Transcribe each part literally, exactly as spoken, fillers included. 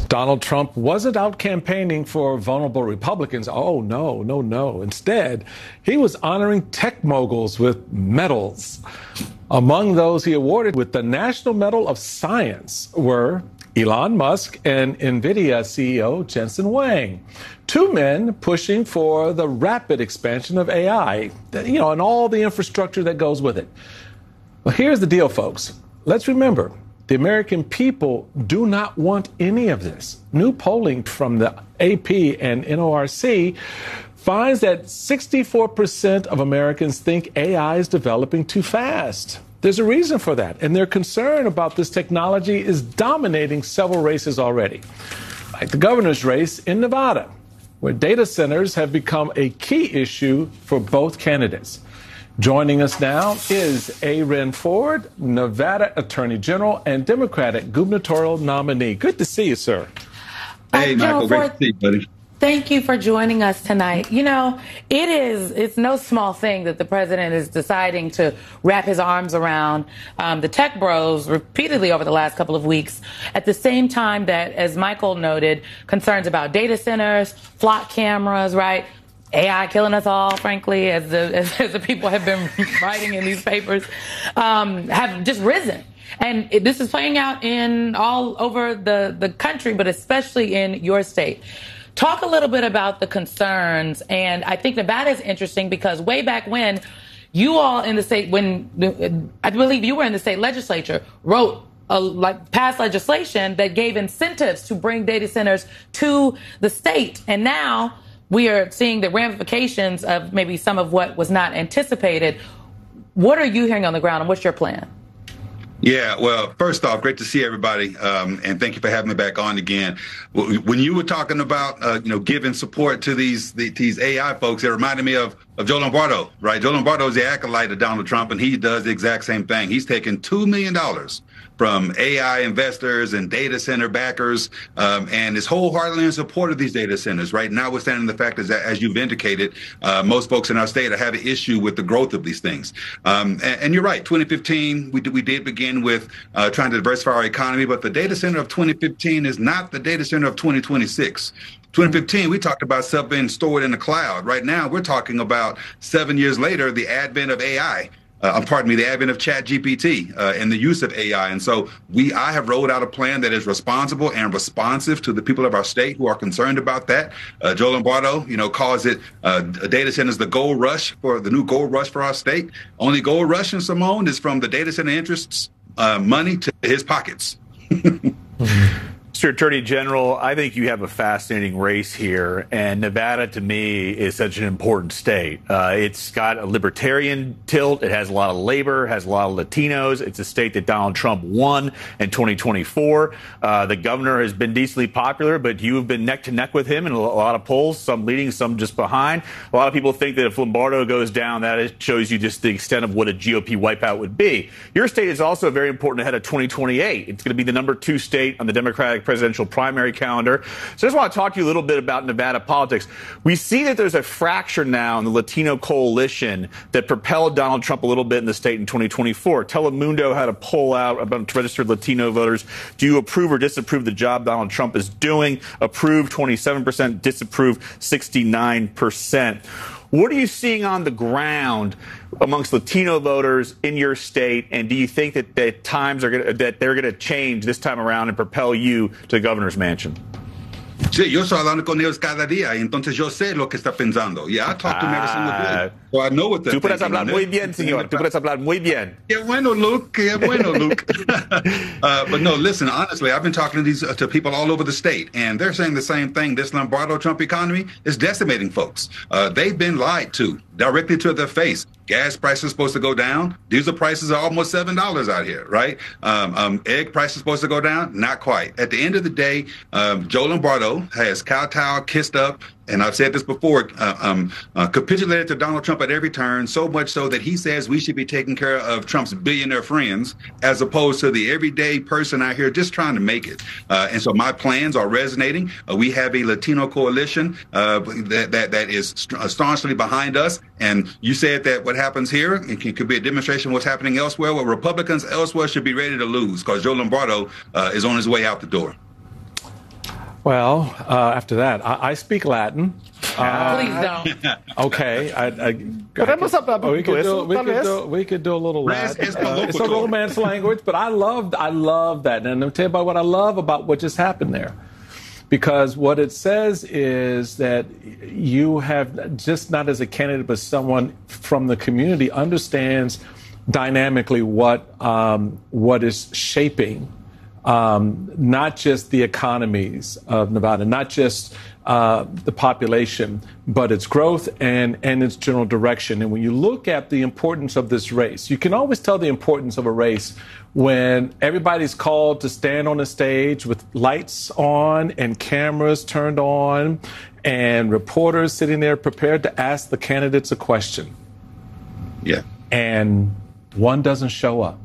Donald Trump wasn't out campaigning for vulnerable Republicans. Oh, no, no, no. Instead, he was honoring tech moguls with medals. Among those he awarded with the National Medal of Science were Elon Musk and NVIDIA C E O Jensen Huang, two men pushing for the rapid expansion of A I, you know, and all the infrastructure that goes with it. Well, here's the deal, folks. Let's remember, the American people do not want any of this. New polling from the A P and N O R C finds that sixty-four percent of Americans think A I is developing too fast. There's a reason for that, and their concern about this technology is dominating several races already, like the governor's race in Nevada, where data centers have become a key issue for both candidates. Joining us now is Aaron Ford, Nevada Attorney General and Democratic gubernatorial nominee. Good to see you, sir. Hey, uh, Michael, great to see you, buddy. Thank you for joining us tonight. You know, it is, it's no small thing that the president is deciding to wrap his arms around um, the tech bros repeatedly over the last couple of weeks, at the same time that, as Michael noted, concerns about data centers, flock cameras, right? A I killing us all, frankly, as the, as, as the people have been writing in these papers, um, have just risen. And it, this is playing out in all over the, the country, but especially in your state. Talk a little bit about the concerns. And I think Nevada is interesting because way back when, you all in the state, when I believe you were in the state legislature, wrote a, like passed legislation that gave incentives to bring data centers to the state. And now we are seeing the ramifications of maybe some of what was not anticipated. What are you hearing on the ground, and what's your plan? Yeah, well, first off, great to see everybody, um, and thank you for having me back on again. When you were talking about, uh, you know, giving support to these the, these A I folks, it reminded me of of Joe Lombardo, right? Joe Lombardo is the acolyte of Donald Trump, and he does the exact same thing. He's taken two million dollars from A I investors and data center backers, um, and is wholeheartedly in support of these data centers, right? Notwithstanding the fact is that, as you've indicated, uh, most folks in our state have an issue with the growth of these things. Um, and, and you're right, twenty fifteen, we, we did begin with uh, trying to diversify our economy, but the data center of twenty fifteen is not the data center of twenty twenty-six. twenty fifteen, we talked about stuff being stored in the cloud. Right now, we're talking about seven years later, the advent of A I. Uh, pardon me, the advent of Chat G P T uh, and the use of A I. And so we, I have rolled out a plan that is responsible and responsive to the people of our state who are concerned about that. Uh, Joe Lombardo, you know, calls it uh, data centers the gold rush for the new gold rush for our state. Only gold rush in Simone is from the data center interests, uh, money to his pockets. Mm-hmm. Mister Attorney General, I think you have a fascinating race here, and Nevada, to me, is such an important state. Uh, it's got a libertarian tilt. It has a lot of labor, has a lot of Latinos. It's a state that Donald Trump won in twenty twenty-four. Uh, the governor has been decently popular, but you have been neck to neck with him in a lot of polls, some leading, some just behind. A lot of people think that if Lombardo goes down, that shows you just the extent of what a G O P wipeout would be. Your state is also very important ahead of twenty twenty-eight. It's going to be the number two state on the Democratic presidential primary calendar. So I just want to talk to you a little bit about Nevada politics. We see that there's a fracture now in the Latino coalition that propelled Donald Trump a little bit in the state in twenty twenty-four. Telemundo had a poll out about registered Latino voters. Do you approve or disapprove the job Donald Trump is doing? Approve twenty-seven percent, disapprove sixty-nine percent. What are you seeing on the ground amongst Latino voters in your state, and do you think that, that times are gonna, that they're going to change this time around and propel you to the governor's mansion? Sí, yo estoy hablando con ellos cada día, y entonces yo sé lo que está pensando. Yeah, I talk to them every single day, so I know what they're Tú puedes thinking. hablar muy bien, señor. Tú puedes hablar muy bien. Qué bueno, Luke. Qué bueno, Luke. uh, but no, listen, honestly, I've been talking to these uh, to people all over the state, and they're saying the same thing. This Lombardo Trump economy is decimating folks. Uh, they've been lied to directly to their face. Gas prices are supposed to go down. Diesel prices are almost seven dollars out here, right? Um, um, egg prices are supposed to go down. Not quite. At the end of the day, um, Joe Lombardo has kowtowed, kissed up, and I've said this before, uh, um, uh, capitulated to Donald Trump at every turn, so much so that he says we should be taking care of Trump's billionaire friends as opposed to the everyday person out here just trying to make it. Uh, and so my plans are resonating. Uh, we have a Latino coalition uh, that, that that is st- staunchly behind us. And you said that what happens here it can, could be a demonstration of what's happening elsewhere. Well, Republicans elsewhere should be ready to lose because Joe Lombardo uh, is on his way out the door. Well, uh, after that, I, I speak Latin. Uh, Please don't. Okay. I, I, Podemos hablar I, we, could do, we, tal could vez. do, we could do a little Res- Latin. es Uh, it's a romance language, but I love, I love that. And I'll tell you about what I love about what just happened there. Because what it says is that you have, just not as a candidate, but someone from the community understands dynamically what um, what is shaping um, not just the economies of Nevada, not just uh, the population, but its growth and, and its general direction. And when you look at the importance of this race, you can always tell the importance of a race when everybody's called to stand on a stage with lights on and cameras turned on and reporters sitting there prepared to ask the candidates a question. Yeah. And one doesn't show up.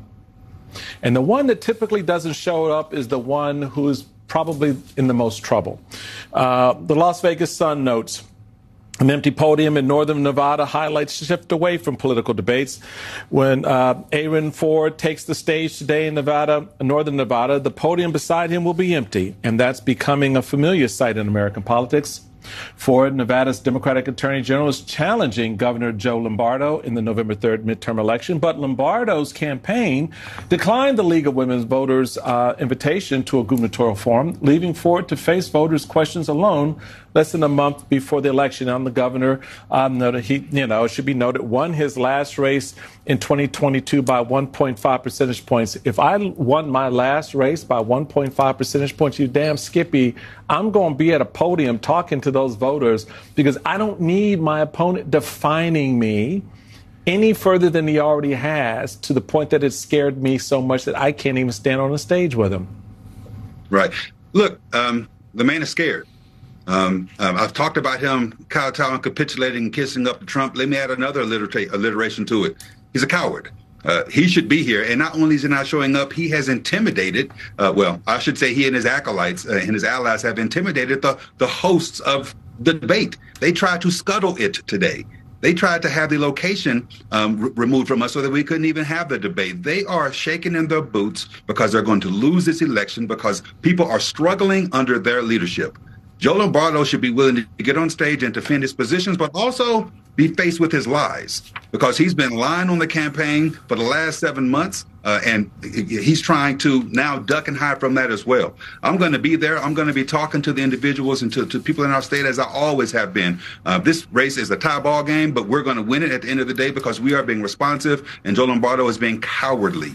And the one that typically doesn't show up is the one who's probably in the most trouble. Uh, the Las Vegas Sun notes, an empty podium in northern Nevada highlights a shift away from political debates. When uh, Aaron Ford takes the stage today in Nevada, northern Nevada, the podium beside him will be empty, and that's becoming a familiar sight in American politics. Ford, Nevada's Democratic Attorney General, is challenging Governor Joe Lombardo in the November third midterm election, but Lombardo's campaign declined the League of Women Voters' uh, invitation to a gubernatorial forum, leaving Ford to face voters' questions alone less than a month before the election. On the governor, um, he, you know, it should be noted, won his last race in twenty twenty-two by one point five percentage points. If I won my last race by one point five percentage points, you damn Skippy, I'm going to be at a podium talking to those voters because I don't need my opponent defining me any further than he already has, to the point that it scared me so much that I can't even stand on a stage with him. Right. Look, um, the man is scared. Um, um, I've talked about him kowtowing, capitulating, and kissing up to Trump. Let me add another allitera- alliteration to it. He's a coward. Uh, he should be here. And not only is he not showing up, he has intimidated, uh, well, I should say he and his acolytes uh, and his allies have intimidated the, the hosts of the debate. They tried to scuttle it today. They tried to have the location um, r- removed from us so that we couldn't even have the debate. They are shaking in their boots because they're going to lose this election because people are struggling under their leadership. Joe Lombardo should be willing to get on stage and defend his positions, but also be faced with his lies, because he's been lying on the campaign for the last seven months, uh, and he's trying to now duck and hide from that as well. I'm going to be there. I'm going to be talking to the individuals and to, to people in our state, as I always have been. Uh, this race is a tie ball game, but we're going to win it at the end of the day because we are being responsive, and Joe Lombardo is being cowardly.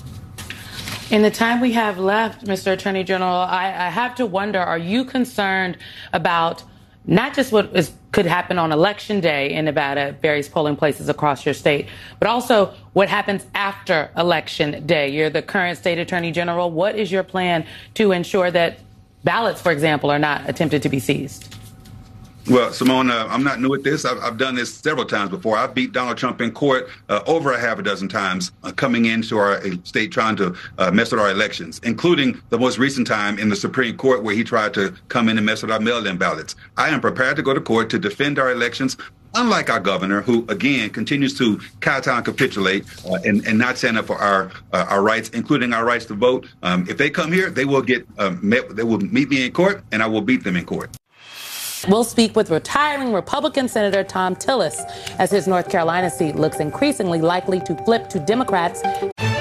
In the time we have left, Mister Attorney General, I, I have to wonder, are you concerned about not just what is, could happen on Election Day in Nevada at various polling places across your state, but also what happens after Election Day? You're the current state attorney general. What is your plan to ensure that ballots, for example, are not attempted to be seized? Well, Simone, uh, I'm not new at this. I've, I've done this several times before. I've beat Donald Trump in court uh, over a half a dozen times, uh, coming into our state trying to uh, mess with our elections, including the most recent time in the Supreme Court where he tried to come in and mess with our mail-in ballots. I am prepared to go to court to defend our elections, unlike our governor, who, again, continues to kowtow and capitulate uh, and, and not stand up for our uh, our rights, including our rights to vote. Um, if they come here, they will get um, met, they will meet me in court, and I will beat them in court. We'll speak with retiring Republican Senator Thom Tillis as his North Carolina seat looks increasingly likely to flip to Democrats.